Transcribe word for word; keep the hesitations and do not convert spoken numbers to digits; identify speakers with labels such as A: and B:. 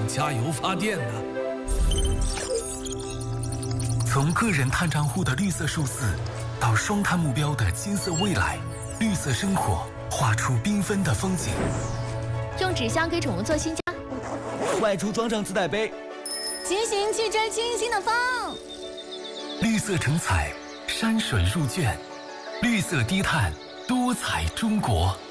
A: 加油发电呢。
B: 从个人碳账户的绿色数字，到双碳目标的金色未来，绿色生活画出缤纷的风景。
C: 用纸箱给宠物做新家，
D: 外出装上自带杯，
E: 骑行去追清新的风。
B: 绿色成彩，山水入卷，绿色低碳，多彩中国。